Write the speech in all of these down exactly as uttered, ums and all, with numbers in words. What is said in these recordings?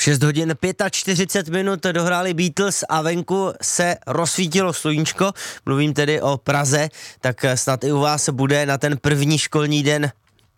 šest hodin čtyřicet pět minut dohráli Beatles a venku se rozsvítilo sluníčko, mluvím tedy o Praze, tak snad i u vás bude na ten první školní den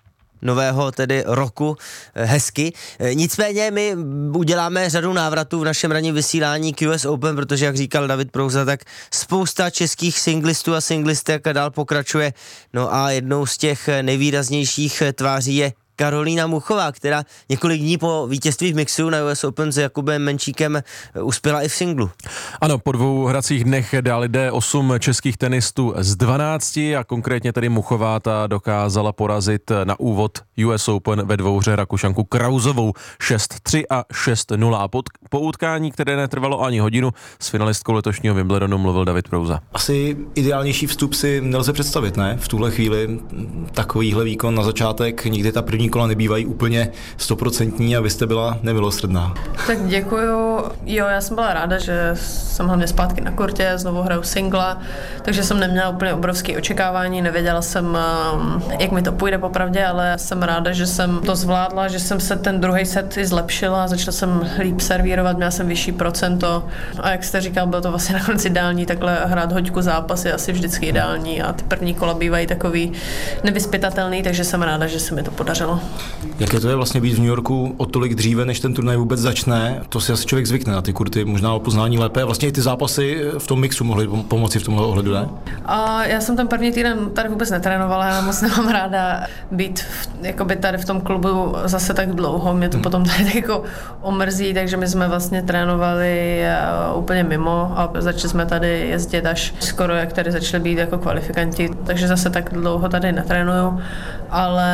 nového tedy roku hezky. Nicméně my uděláme řadu návratů v našem ranním vysílání k U S Open, protože jak říkal David Prouza, tak spousta českých singlistů a singlistek dál pokračuje. No a jednou z těch nejvýraznějších tváří je Karolína Muchová, která několik dní po vítězství v mixu na U S Open s Jakubem Menčíkem uspěla i v singlu. Ano, po dvou hracích dnech dál jde osm českých tenistů z dvanácti a konkrétně tedy Muchová ta dokázala porazit na úvod U S Open ve dvouhře Rakušanku Krausovou šest tři a šest nula. A po, po utkání, které netrvalo ani hodinu, s finalistkou letošního Wimbledonu mluvil David Prouza. Asi ideálnější vstup si nelze představit, ne? V tuhle chvíli takovýhle výkon na začátek, nikdy ta první kola nebývají úplně stoprocentní a vy jste byla nemilosrdná. Tak děkuju. Jo, já jsem byla ráda, že jsem hlavně zpátky na kurtě, znovu hraju singla, takže jsem neměla úplně obrovské očekávání, nevěděla jsem, jak mi to půjde popravdě, ale jsem ráda, že jsem to zvládla, že jsem se ten druhý set i zlepšila, začala jsem líp servírovat, měla jsem vyšší procento a jak jste říkal, bylo to vlastně nakonec ideální, takhle hrát hoďku zápas je asi vždycky ideální a ty první kola bývají takový nevyzpytatelný, takže jsem ráda, že se mi to podařilo. Jaké to je vlastně být v New Yorku o tolik dříve, než ten turnaj vůbec začne? To si asi člověk zvykne na ty kurty, možná o poznání lépe. Vlastně i ty zápasy v tom mixu mohly pomoci v tomhle ohledu, ne? A já jsem ten první týden tady vůbec netrénovala, já moc nemám ráda být v, jakoby tady v tom klubu zase tak dlouho, mě to hmm. potom tady jako omrzí, takže my jsme vlastně trénovali úplně mimo a začali jsme tady jezdit až skoro, jak tady začali být jako kvalifikanti, takže zase tak dlouho tady netrénuju, ale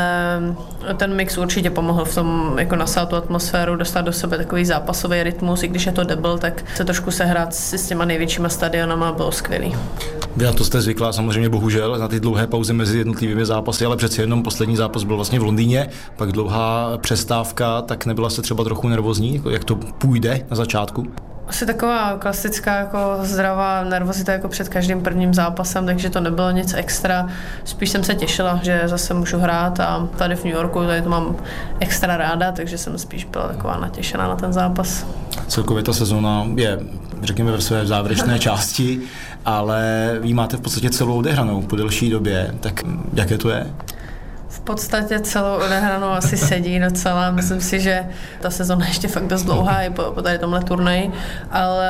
ten mix určitě pomohl v tom jako nasát tu atmosféru, dostat do sebe takový zápasový rytmus, i když je to double, tak se trošku sehrát si s těma největšíma stadionama bylo skvělý. Vy na to jste zvyklá samozřejmě bohužel na ty dlouhé pauzy mezi jednotlivými zápasy, ale přeci jenom poslední zápas byl vlastně v Londýně, pak dlouhá přestávka, tak nebyla jste třeba trochu nervózní, jak to půjde na začátku? Asi taková klasická jako zdravá nervozita jako před každým prvním zápasem, takže to nebylo nic extra. Spíš jsem se těšila, že zase můžu hrát a tady v New Yorku tady to mám extra ráda, takže jsem spíš byla taková natěšená na ten zápas. Celkově ta sezóna je, řekněme, ve své závěrečné části, ale vy máte v podstatě celou odehranou po delší době, tak jaké to je? V podstatě celou odehranou asi sedí docela. Myslím si, že ta sezona ještě fakt dost dlouhá je po, po tady tomhle turnaji, ale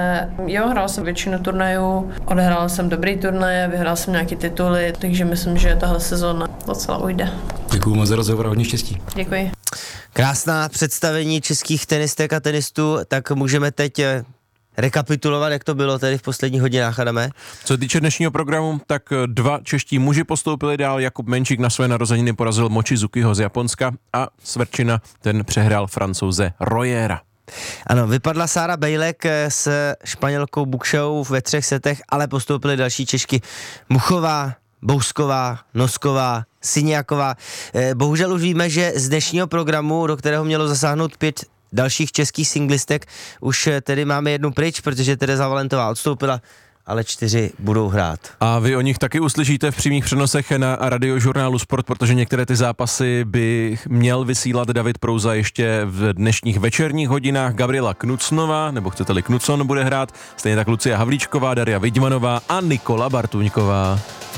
jo, hrál jsem většinu turnajů, odehrál jsem dobrý turnaje, vyhrál jsem nějaký tituly, takže myslím, že tahle sezona docela ujde. Děkuju moc za rozhovor a hodně štěstí. Děkuji. Krásná představení českých tenistek a tenistů, tak můžeme teď rekapitulovat, jak to bylo tedy v posledních hodinách, Adame. Co se týče dnešního programu, tak dva čeští muži postoupili dál. Jakub Menčík na své narozeniny porazil Mochizukiho z Japonska a Svrčina ten přehrál Francouze Royera. Ano, vypadla Sára Bejlek s Španělkou Buxou ve třech setech, ale postoupily další Češky Muchová, Bousková, Nosková, Syniaková. Bohužel už víme, že z dnešního programu, do kterého mělo zasáhnout pět dalších českých singlistek, už tedy máme jednu pryč, protože Tereza Valentová odstoupila, ale čtyři budou hrát. A vy o nich taky uslyšíte v přímých přenosech na radiožurnálu Sport, protože některé ty zápasy by měl vysílat David Prouza ještě v dnešních večerních hodinách. Gabriela Knucnová, nebo chcete-li Knucon, bude hrát, stejně tak Lucia Havlíčková, Daria Vidmanová a Nikola Bartuňková.